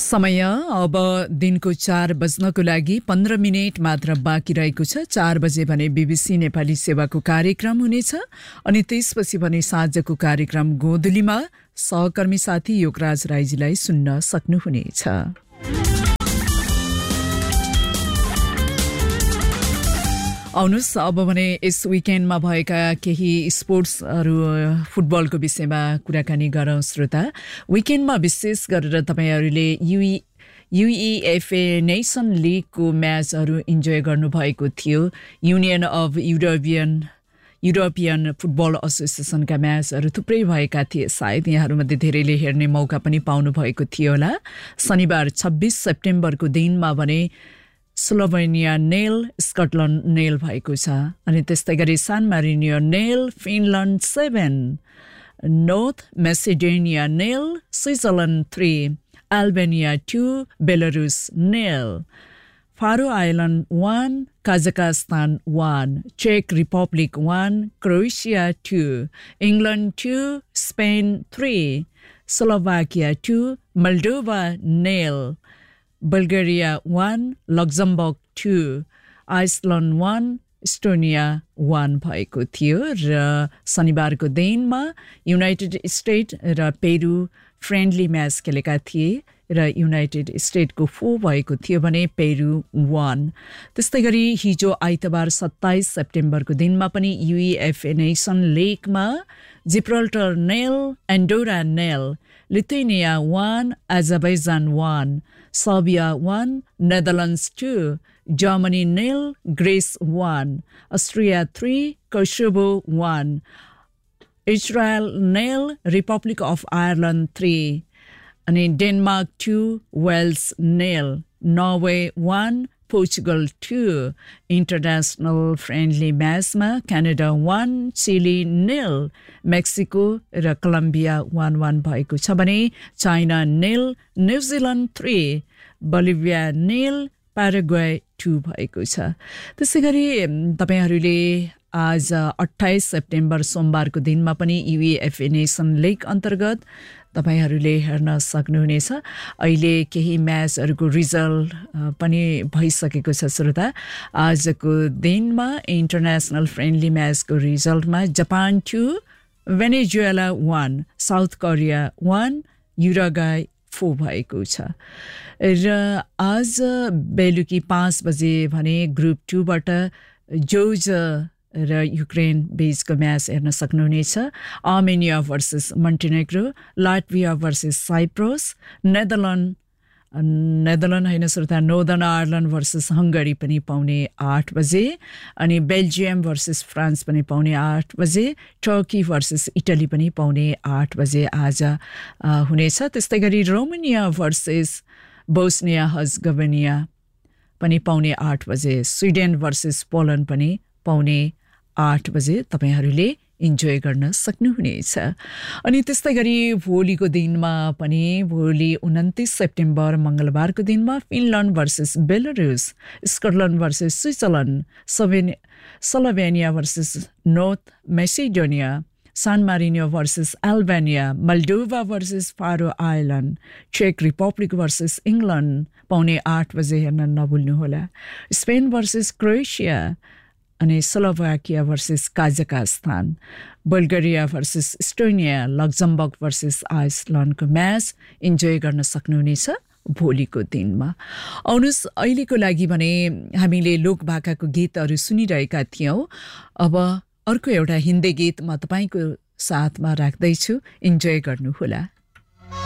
समय अब दिनको 4 बज्नको लागि 15 मिनेट मात्र बाँकी रहेको छ। 4 बजे भने बीबीसी नेपाली सेवाको कार्यक्रम हुनेछ अनि त्यसपछि भने साँझको कार्यक्रम गोधुलीमा सहकर्मी साथी योगराज राईजीलाई सुन्न सक्नुहुनेछ। आउनुस् अब भने यस विकेन्डमा भएका केही स्पोर्ट्सहरू फुटबलको विषयमा कुराकानी गरौँ। श्रोता, विकेन्डमा विशेष गरेर तपाईहरूले UEFA नेसन लिगको म्याचहरू इन्जोय गर्नुभएको थियो। युनियन अफ युरोपियन फुटबल एसोसिएसनका म्याचहरू थुप्रै भएका थिए। सायद यहाँहरूमध्ये धेरैले हेर्ने मौका पनि पाउनु भएको थियो होला। शनिबार 26 सेप्टेम्बरको दिनमा भने स्लोभेनिया नेल स्कटल्यान्ड नेल भएको छ अनि त्यस्तै गरी सान मारिनियो nail Finland 7, north Macedonia nail Switzerland 3, Albania 2, Belarus nail, pharaoh island 1, Kazakhstan 1, check Republic 1, Croatia 2, England 2, Spain 3, Slovakia 2, मोल्डोभा nail, Bulgaria 1, Luxembourg 2, island 1, Estonia 1 भएको थियो। र शनिबारको दिनमा युनाइटेड स्टेट र पेरू फ्रेन्डली म्याच खेलेका थिए र युनाइटेड स्टेटको 4 भएको थियो भने पेरू 1। त्यस्तै गरी हिजो आइतबार 27 सेप्टेम्बरको दिनमा पनि UEFA nation लिगमा Gibraltar nail, Andorra nail, Lithuania 1, Azerbaijan 1, Serbia 1, Netherlands 2, Germany nail, Greece 1, Austria 3, कोसोभो 1, Israel nail, Republic of Ireland 3, अनि Denmark 2, Wales nail, Norway 1, Portugal 2। International friendly म्याचमा क्यानाडा 1, चिली नेल, मेक्सिको र कोलम्बिया 1-1 भएको छ भने China nail, New Zealand 3, Bolivia nail, प्याराग्वे 2 भएको छ। त्यसै गरी तपाईहरूले आज 28 सेप्टेम्बर सोमबारको दिनमा पनि UEFA नेसन लिग अन्तर्गत तपाईहरूले हेर्न सक्नुहुनेछ। अहिले केही म्याचहरूको रिजल्ट पनि भइसकेको छ। श्रोता, आजको दिनमा international friendly म्याचको रिजल्टमा Japan 2, Venezuela 1, south Korea 1, युरुग्वाई 4 भएको छ। र आज बेलुकी 5 बजे भने ग्रुप 2 बाट जोर्जिया र युक्रेन बीचको म्याच हेर्न सक्नुहुनेछ। Armenia versus Montenegro, Latvia versus Cyprus, Netherlands होइन श्रोता, नर्दर्न आयरल्यान्ड भर्सेस हङ्गरी पनि पाउने 8 बजे, अनि बेल्जियम भर्सेस फ्रान्स पनि पाउने 8 बजे, टर्की भर्सेस इटली पनि पाउने 8 बजे आज हुनेछ। त्यस्तै गरी रोमानिया भर्सेस बोस्निया हर्जगोभिना पनि पाउने 8 बजे, स्विडेन भर्सेस पोल्यान्ड पनि पाउने 8 बजे तपाईहरूले इन्जोय गर्न सक्नुहुनेछ। अनि त्यस्तै गरी भोलिको दिनमा पनि भोलि 29 सेप्टेम्बर मङ्गलबारको दिनमा Finland versus Belarus, Scotland versus Switzerland, Slovenia versus north Macedonia, सान मारिनियो versus Albania, मोल्डोभा versus pharaoh island, check Republic versus England पाउने 8 बजे हेर्न नभुल्नुहोला। स्पेन भर्सेस क्रोएसिया अनि Slovakia versus Kazakhstan, Bulgaria versus Estonia, Luxembourg versus आइसल्यान्डको match enjoy गर्न सक्नुहुनेछ भोलिको दिनमा। आउनुहोस्, अहिलेको लागि भने हामीले लोकभाकाको गीतहरू सुनिरहेका थियौँ। अब अर्को एउटा हिन्दी गीत म तपाईँको साथमा राख्दैछु, इन्जोय गर्नुहोला।